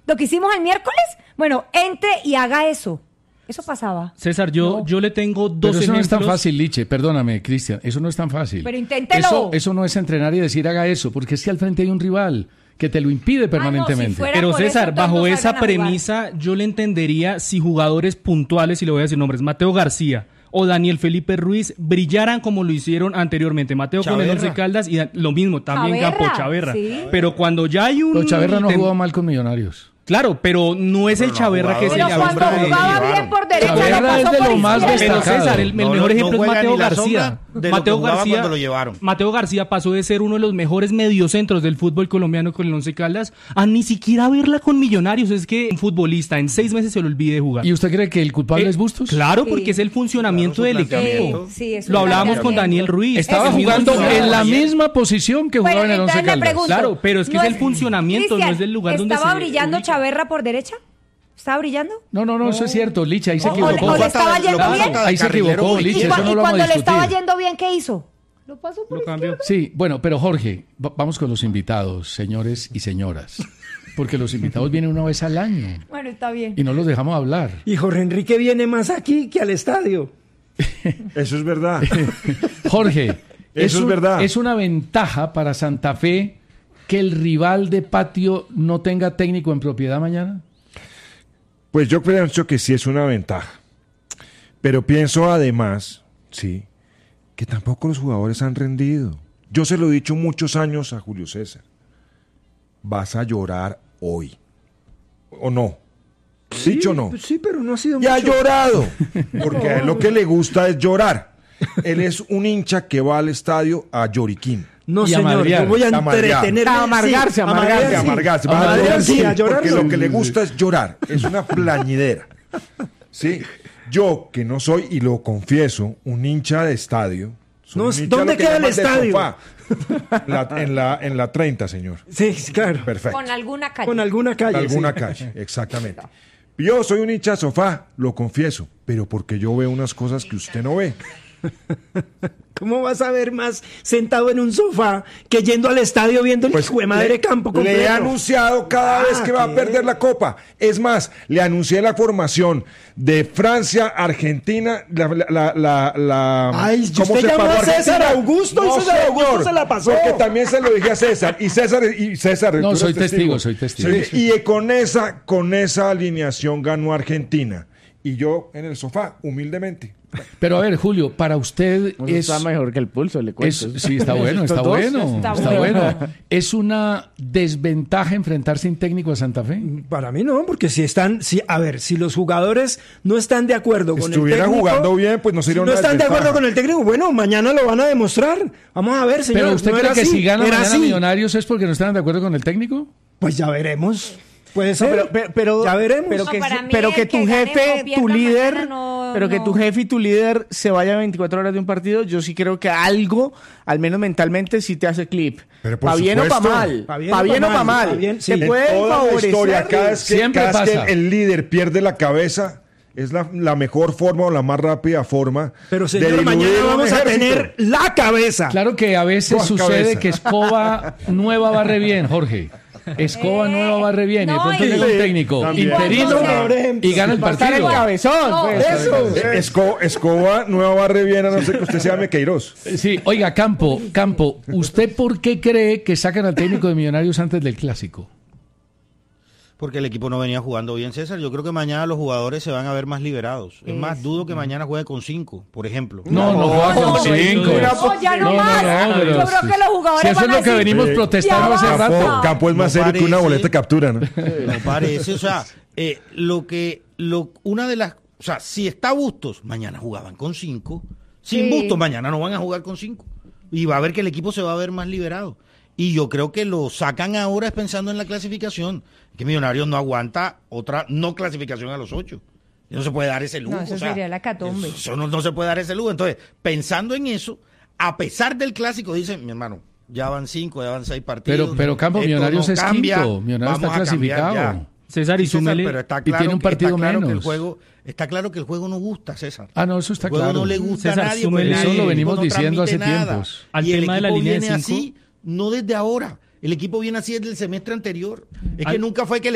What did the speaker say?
lo que hicimos el miércoles, bueno, entre y haga eso. Eso pasaba. César, yo le tengo dos Pero eso ejemplos. no es tan fácil, Liche, perdóname, Cristian, eso no es tan fácil. Pero inténtelo. Eso no es entrenar y decir haga eso, porque es que al frente hay un rival que te lo impide permanentemente. si fuera Pero por César, eso, bajo todos esa salgan a jugar. premisa, yo le entendería si jugadores puntuales, y le voy a decir nombres, Mateo García o Daniel Felipe Ruiz, brillaran como lo hicieron anteriormente. Mateo con el Once Caldas y lo mismo, también Chaverra, Campo Chaverra. sí. Pero cuando ya hay un... Pero Chaverra no jugó mal con Millonarios. Claro, pero no es el Chaverra que se Pero le cuando habla. jugaba bien por derecha, Chaverra le pasó es de por lo más izquierda. Pero destacado. César, el mejor ejemplo es juega Mateo ni la García. sombra de lo que jugaba cuando lo llevaron. Mateo García pasó de ser uno de los mejores mediocentros del fútbol colombiano con el Once Caldas a ni siquiera verla con Millonarios. Es que un futbolista en 6 meses se le olvide jugar. ¿Y usted cree que el culpable es Bustos? Claro, Sí. porque es el funcionamiento del equipo. Sí, es Lo un hablábamos con planteamiento. Daniel Ruiz. Estaba Es el mismo jugando funcionamiento. en la misma posición que jugaba Bueno, en el Once entonces le Caldas. pregunto, Claro, pero es que ¿no es el funcionamiento, Cristian, no es del lugar donde se ¿estaba brillando ubica. Chaverra por derecha? ¿Estaba brillando? No, eso es cierto, Licha, ahí se O equivocó. le estaba yendo bien. Ahí se equivocó, Y, Licha, eso no y lo vamos a cuando le estaba discutir. yendo bien, ¿qué hizo? Lo pasó por Lo cambió. Sí, bueno, pero Jorge, vamos con los invitados, señores y señoras. Porque los invitados vienen una vez al año Bueno, está bien. y no los dejamos hablar. Y Jorge Enrique viene más aquí que al estadio. Eso es verdad. Jorge, Eso es verdad. ¿es una ventaja para Santa Fe que el rival de patio no tenga técnico en propiedad mañana? Pues yo pienso que sí es una ventaja. Pero pienso además, sí, que tampoco los jugadores han rendido. Yo se lo he dicho muchos años a Julio César. Vas a llorar hoy. ¿O no? ¿Dicho o no? Sí, pero no ha sido Ya ha mucho. llorado. Porque a él lo que le gusta es llorar. Él es un hincha que va al estadio a lloriquín. No, Y a señor, madrear. yo voy a A madrear. entretenerme. A amargarse, sí, amargarse. Amargarse. A Va a madrear, sí, llorar, a llorar. porque no. lo que le gusta es llorar. Es una plañidera. Sí. Yo, que no soy, y lo confieso, un hincha de estadio. soy No, un hincha ¿dónde lo que queda el llaman de estadio? sofá. En la 30, señor. Sí, claro. Perfecto. Con alguna calle. Con alguna calle. Alguna sí. calle, exactamente. Yo soy un hincha de sofá, lo confieso, pero porque yo veo unas cosas que usted no ve. ¿Cómo vas a ver más sentado en un sofá que yendo al estadio viendo el hijo de madre campo completo? Le he anunciado cada vez que va a perder la Copa. Es más, le anuncié la formación de Francia, Argentina, Ay, ¿cómo usted se llamó paró a César Argentina? Augusto y No, César Augusto señor, se la pasó. Porque también se lo dije a César. Y César No, tú soy eres testigo, soy testigo. Sí, y con esa alineación ganó Argentina. Y yo en el sofá, humildemente. Pero a ver, Julio, para usted Eso es... está mejor que el pulso, le cuento. Sí, está bueno, está Estos dos, bueno, está está bueno. bueno. ¿Es una desventaja enfrentarse sin técnico a Santa Fe? Para mí no, porque si los jugadores no están de acuerdo con el Estuviera técnico, jugando bien, pues no sería si una no están de desventaja. acuerdo con el técnico, bueno, mañana lo van a demostrar. Vamos a ver, señor. ¿Pero usted no cree era que así, si gana era mañana así. Millonarios es porque no están de acuerdo con el técnico? Pues ya veremos. Puede ser. Pero ya veremos. Pero No, que, para mí pero el que que tu gane jefe, o pierda tu líder, mañana no- pero que tu no. jefe y tu líder se vayan 24 horas de un partido, yo sí creo que algo, al menos mentalmente, sí te hace clip. Pero por Pa' bien o pa' supuesto. mal. Pa' bien Pa' o bien pa' o pa' mal. mal. Pa' bien, sí. Te En puede Toda la favorecer. historia, cada vez Siempre que pasa. el líder pierde la cabeza, es la mejor forma o la más rápida forma Pero de señor, diluir mañana un vamos a ejército. tener la cabeza. Claro que a veces Dos sucede cabezas. que escoba nueva barre bien, Jorge. Escoba nueva barre bien. Y de no, pronto y- llega un técnico También. interino Por ejemplo. y gana el Va a estar el partido. cabezón. No, pues. Escoba nueva barre bien, a no ser que usted se llame Queiroz. Sí, oiga, Campo, ¿usted por qué cree que sacan al técnico de Millonarios antes del Clásico? Porque el equipo no venía jugando bien, César. Yo creo que mañana los jugadores se van a ver más liberados. Es más, dudo que mañana juegue con 5, por ejemplo. No juega con no, 5. No, ya no, más. pero Yo creo que los jugadores si eso van es a lo que decir, venimos "Sí, protestando ya hace basta". rato. Campo es más No serio que una parece. boleta de captura, ¿no? No parece, o sea, una de las, o sea, si está Bustos, mañana jugaban con 5. Sin Sí. Bustos, mañana no van a jugar con 5. Y va a ver que el equipo se va a ver más liberado. Y yo creo que lo sacan ahora es pensando en la clasificación. Que Millonarios no aguanta otra no clasificación a los 8. No se puede dar ese lujo. No, eso o sea, sería la hecatombe. Eso no se puede dar ese lujo. Entonces, pensando en eso, a pesar del clásico, dicen, mi hermano, ya van 5, ya van 6 partidos. Pero Campo, esto Millonarios no es cambia, quinto. Millonarios vamos está a cambiar clasificado. ya. César, y Sí, César, súmele- pero está y claro, tiene un partido está claro que el menos. juego, está claro que el juego no gusta, César. Ah, no, eso está El juego claro. no le gusta César, a nadie. súmele- porque Eso el lo equipo venimos no diciendo hace transmite nada. tiempos. Al Y el tema de la equipo línea de viene cinco. así, no desde ahora. El equipo viene así desde el semestre anterior. Es que Al- nunca fue que el